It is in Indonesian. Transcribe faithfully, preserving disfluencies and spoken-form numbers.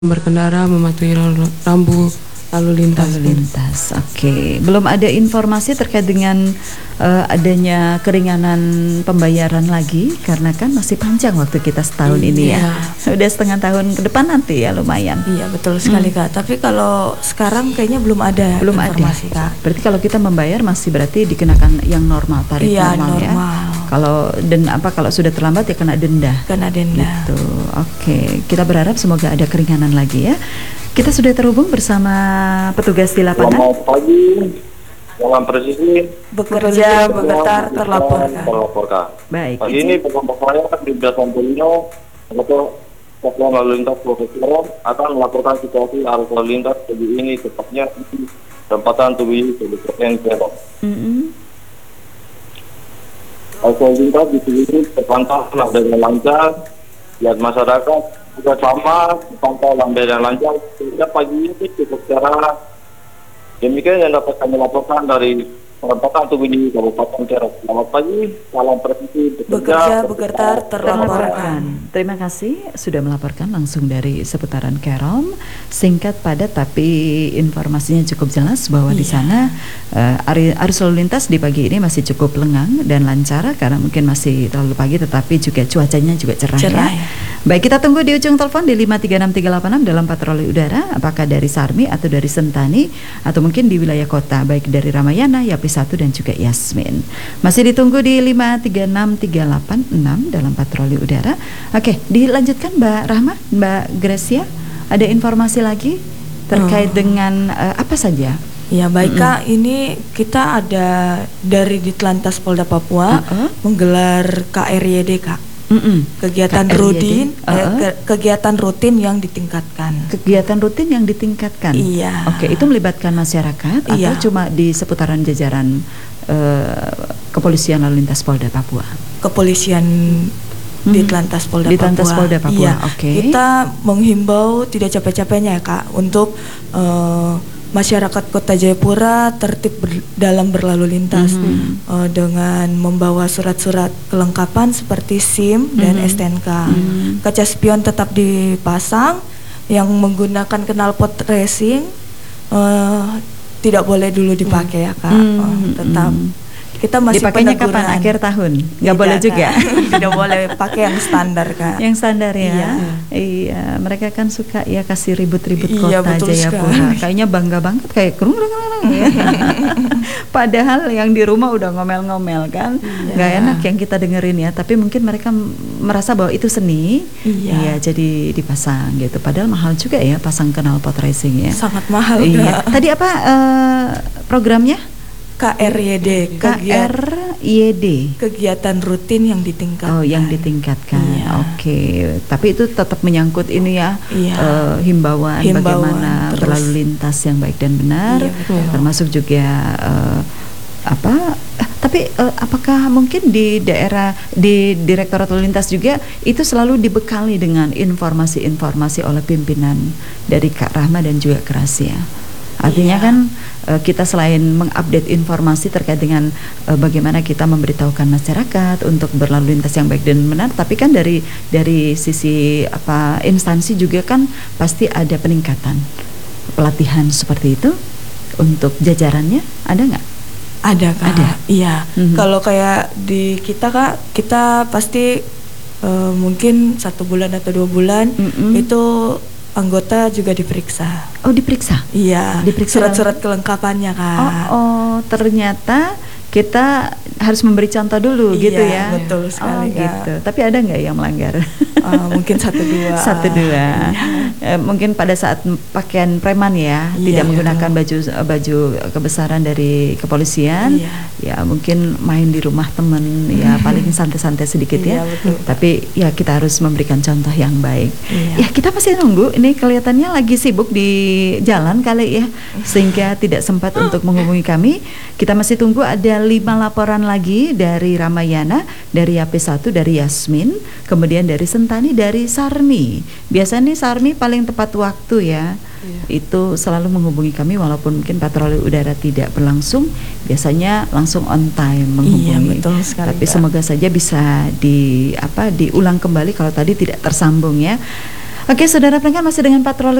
berkendara mematuhi rambu lalu lintas. Lalu lintas, oke. Okay. Belum ada informasi terkait dengan uh, adanya keringanan pembayaran lagi, karena kan masih panjang waktu kita setahun iya. ini ya. Sudah setengah tahun ke depan nanti ya, lumayan. Iya betul sekali hmm. Kak. Tapi kalau sekarang kayaknya belum ada belum informasi ada. Kak. Berarti kalau kita membayar masih berarti dikenakan yang normal, tarif iya, normal, normal ya. Kalau dan apa kalau sudah terlambat ya kena denda. Kena denda. Gitu. Oke, okay. Kita berharap semoga ada keringanan lagi ya. Kita sudah terhubung bersama petugas di lapangan. Selamat pagi, dalam presisi bekerja, bergetar, terlaporkan. terlaporkan. Baik. Pagi ini kelompok saya di Desa Polino atau Satuan Lalu Lintas Profesional akan melaporkan situasi arus lalu lintas pagi ini, tepatnya di perempatan Tubi Kabupaten Serang. Arus lalu lintas di Tubi ini terpantau dengan lancar, lihat masyarakat juga sama, pantau lambai dan lancar. Sehingga pagi ini cukup cerah. Demikian yang dapat kami laporkan dari perempatan Tubi Kabupaten Serang. Selamat pagi, salam presisi, bekerja, begetar, terlaporkan. Terima kasih sudah melaporkan langsung dari seputaran Kerom. Singkat padat tapi informasinya cukup jelas bahwa iya. Di sana uh, arus lalu lintas di pagi ini masih cukup lengang dan lancar karena mungkin masih terlalu pagi, tetapi juga cuacanya juga cerah, cerah ya. ya. Baik, kita tunggu di ujung telepon di lima tiga enam tiga delapan enam dalam patroli udara, apakah dari Sarmi atau dari Sentani atau mungkin di wilayah kota, baik dari Ramayana, Yapi satu dan juga Yasmin. Masih ditunggu di lima tiga enam tiga delapan enam dalam patroli udara. Oke, dilanjutkan Mbak Rahma, Mbak Gracia, ada informasi lagi terkait oh. dengan uh, apa saja? Ya baik mm-hmm. Kak, ini kita ada dari Ditlantas Polda Papua uh-uh. menggelar K R Y D Kak. Mm-mm. Kegiatan K R Y D. rutin, uh-uh. eh, ke, kegiatan rutin yang ditingkatkan. Kegiatan rutin yang ditingkatkan. Iya. Oke, itu melibatkan masyarakat iya. atau cuma di seputaran jajaran uh, Kepolisian Lalu Lintas Polda Papua? Kepolisian hmm. Ditlantas Polda di Papua. Polda Papua. Iya. Oke. Kita menghimbau tidak capek-capeknya ya Kak untuk uh, masyarakat Kota Jayapura tertib ber, dalam berlalu lintas mm-hmm. uh, dengan membawa surat-surat kelengkapan seperti SIM mm-hmm. dan S T N K. Mm-hmm. Kaca spion tetap dipasang, yang menggunakan knalpot racing uh, tidak boleh dulu dipakai ya Kak. Mm-hmm. uh, tetap kita masih dipakainya kapan? Akhir tahun? Nggak boleh juga? Tidak boleh pakai yang standar Kak. Yang standar ya? Iya. Iya, mereka kan suka ya kasih ribut-ribut iya, kota Jayapura. Kayaknya bangga banget kayak kerung ya. Padahal yang di rumah udah ngomel-ngomel kan. Iya. Nggak enak yang kita dengerin ya. Tapi mungkin mereka merasa bahwa itu seni. Iya. Iya, jadi dipasang gitu. Padahal mahal juga ya pasang knalpot racing ya. Sangat mahal. Iya. Tadi apa uh, programnya? K R Y D, K R Y D, kegiatan rutin yang ditingkatkan. Oh, yang ditingkatkan. Iya. Oke, tapi itu tetap menyangkut ini ya, iya. uh, himbauan, himbauan bagaimana terus. Berlalu lintas yang baik dan benar, iya, termasuk juga uh, apa? Eh, tapi uh, apakah mungkin di daerah di Direktorat Lalu Lintas juga itu selalu dibekali dengan informasi-informasi oleh pimpinan dari Kak Rahma dan juga Gracia? Artinya iya. kan uh, kita selain mengupdate informasi terkait dengan uh, bagaimana kita memberitahukan masyarakat untuk berlalu lintas yang baik dan benar, tapi kan dari dari sisi apa instansi juga kan pasti ada peningkatan pelatihan seperti itu untuk jajarannya, ada nggak? Ada Kak. Ada. Iya. Mm-hmm. Kalau kayak di kita Kak, kita pasti uh, mungkin satu bulan atau dua bulan mm-hmm. itu anggota juga diperiksa. Oh, diperiksa? Iya. Diperiksa surat-surat kelengkapannya Kak. Oh, oh, ternyata kita harus memberi contoh dulu iya, gitu ya. Betul sekali. Oh, gitu. Tapi ada nggak yang melanggar? Uh, mungkin satu dua. Satu dua. Iya. Eh, mungkin pada saat pakaian preman ya, iya, tidak iya. menggunakan baju baju kebesaran dari kepolisian. Iya. Ya mungkin main di rumah temen ya paling santai-santai sedikit iya, ya. Betul. Tapi ya kita harus memberikan contoh yang baik. Iya. Ya kita masih nunggu. Ini kelihatannya lagi sibuk di jalan kali ya, sehingga tidak sempat untuk menghubungi kami. Kita masih tunggu ada lima laporan lagi dari Ramayana, dari Yapi satu, dari Yasmin, kemudian dari Sentani, dari Sarmi. Biasanya nih Sarmi paling tepat waktu ya. Iya. Itu selalu menghubungi kami walaupun mungkin patroli udara tidak berlangsung, biasanya langsung on time menghubungi. Iya, betul sekali, Tapi Kak. semoga saja bisa di apa diulang kembali kalau tadi tidak tersambung ya. Oke, saudara pendengar masih dengan patroli